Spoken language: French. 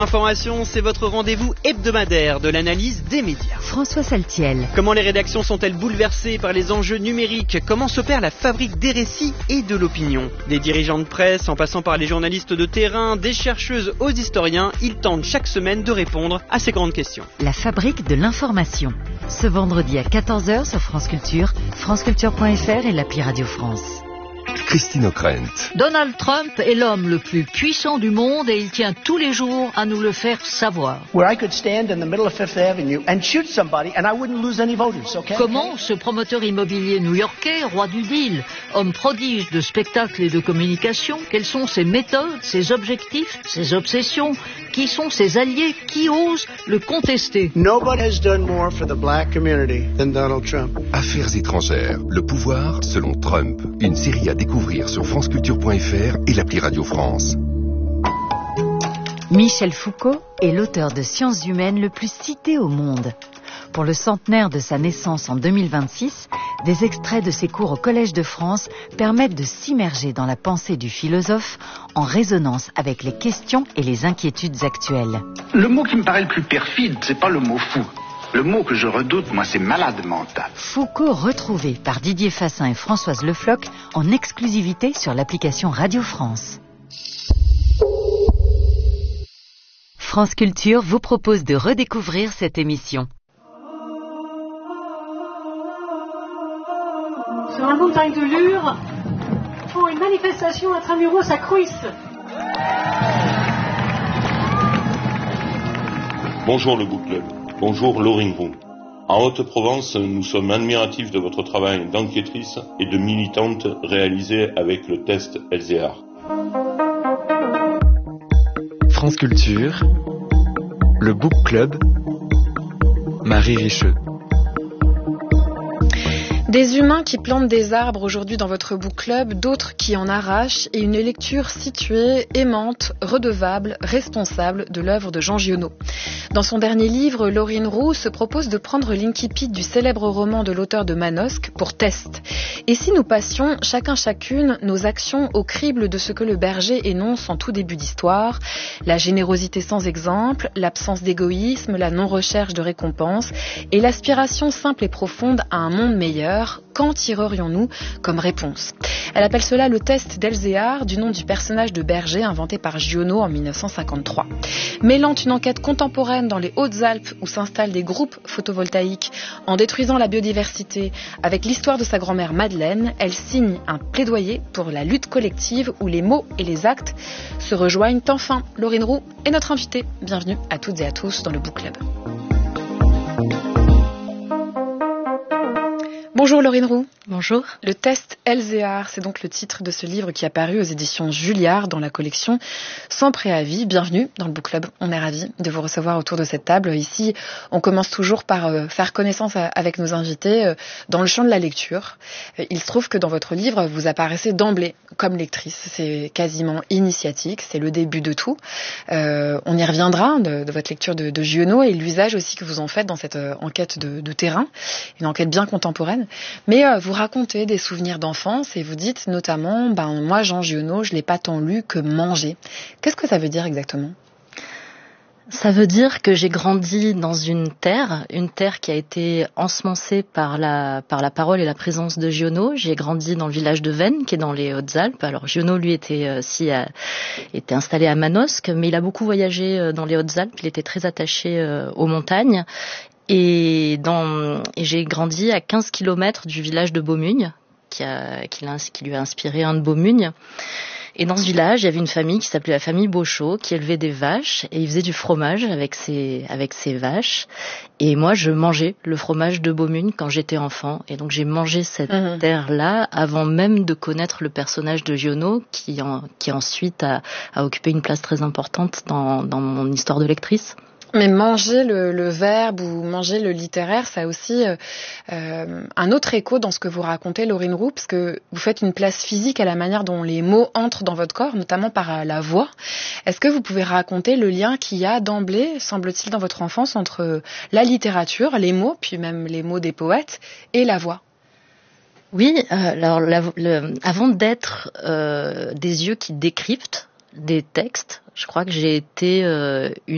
Information, c'est votre rendez-vous hebdomadaire de l'analyse des médias. François Saltiel. Comment les rédactions sont-elles bouleversées par les enjeux numériques? Comment s'opère la fabrique des récits et de l'opinion? Des dirigeants de presse, en passant par les journalistes de terrain, des chercheuses aux historiens, ils tentent chaque semaine de répondre à ces grandes questions. La fabrique de l'information. Ce vendredi à 14h sur France Culture, franceculture.fr et l'appli Radio France. Christine O'Krent. Donald Trump est l'homme le plus puissant du monde et il tient tous les jours à nous le faire savoir. Comment ce promoteur immobilier new-yorkais, roi du deal, homme prodige de spectacle et de communication, quelles sont ses méthodes, ses objectifs, ses obsessions, qui sont ses alliés, qui osent le contester? Nobody has done more for the black community than Donald Trump. Affaires étrangères, le pouvoir selon Trump. Une série à découvrir sur franceculture.fr et l'appli Radio France. Michel Foucault est l'auteur de Sciences humaines le plus cité au monde. Pour le centenaire de sa naissance en 2026, des extraits de ses cours au Collège de France permettent de s'immerger dans la pensée du philosophe en résonance avec les questions et les inquiétudes actuelles. Le mot qui me paraît le plus perfide, c'est pas le mot fou. Le mot que je redoute, moi, c'est malade mental. Foucault retrouvé par Didier Fassin et Françoise Le Floch en exclusivité sur l'application Radio France. France Culture vous propose de redécouvrir cette émission. Sur la montagne de Lure, pour une manifestation intramuros à Cruis. Bonjour le Book Club. Bonjour Laurine Roux. En Haute-Provence, nous sommes admiratifs de votre travail d'enquêtrice et de militante réalisé avec le test LZR. France Culture, le Book Club, Marie Richeux. Des humains qui plantent des arbres aujourd'hui dans votre book club, d'autres qui en arrachent, et une lecture située, aimante, redevable, responsable de l'œuvre de Jean Giono. Dans son dernier livre, Laurine Roux se propose de prendre l'incipit du célèbre roman de l'auteur de Manosque pour test. Et si nous passions, chacune, nos actions au crible de ce que le berger énonce en tout début d'histoire, la générosité sans exemple, l'absence d'égoïsme, la non-recherche de récompense, et l'aspiration simple et profonde à un monde meilleur, qu'en tirerions-nous comme réponse? Elle appelle cela le test d'Elzéar, du nom du personnage de berger inventé par Giono en 1953. Mêlant une enquête contemporaine dans les Hautes-Alpes où s'installent des groupes photovoltaïques en détruisant la biodiversité avec l'histoire de sa grand-mère Madeleine, elle signe un plaidoyer pour la lutte collective où les mots et les actes se rejoignent enfin. Laurine Roux est notre invitée. Bienvenue à toutes et à tous dans le Book Club. Bonjour Laurine Roux. Bonjour. Le test Elzéar, c'est donc le titre de ce livre qui a paru aux éditions Julliard dans la collection Sans préavis. Bienvenue dans le Book Club. On est ravis de vous recevoir autour de cette table. Ici, on commence toujours par faire connaissance avec nos invités dans le champ de la lecture. Il se trouve que dans votre livre, vous apparaissez d'emblée comme lectrice. C'est quasiment initiatique, c'est le début de tout. On y reviendra de votre lecture de Giono et l'usage aussi que vous en faites dans cette enquête de terrain, une enquête bien contemporaine. Mais vous racontez des souvenirs d'enfance et vous dites notamment, moi Jean Giono, je l'ai pas tant lu que mangé. Qu'est-ce que ça veut dire exactement ? Ça veut dire que j'ai grandi dans une terre qui a été ensemencée par la parole et la présence de Giono. J'ai grandi dans le village de Vennes, qui est dans les Hautes-Alpes. Alors Giono, lui, était installé à Manosque, mais il a beaucoup voyagé dans les Hautes-Alpes. Il était très attaché aux montagnes. Et j'ai grandi à 15 kilomètres du village de Beaumugne, qui lui a inspiré Anne de Beaumugne. Et dans ce village, il y avait une famille qui s'appelait la famille Beauchot, qui élevait des vaches, et ils faisaient du fromage avec ces vaches. Et moi, je mangeais le fromage de Beaumugne quand j'étais enfant. Et donc, j'ai mangé cette terre-là avant même de connaître le personnage de Giono, qui ensuite a occupé une place très importante dans mon histoire de lectrice. Mais manger le verbe ou manger le littéraire, ça a aussi un autre écho dans ce que vous racontez, Laurine Roux, parce que vous faites une place physique à la manière dont les mots entrent dans votre corps, notamment par la voix. Est-ce que vous pouvez raconter le lien qu'il y a d'emblée, semble-t-il, dans votre enfance entre la littérature, les mots, puis même les mots des poètes, et la voix ? Oui, alors avant d'être des yeux qui décryptent des textes, je crois que j'ai été une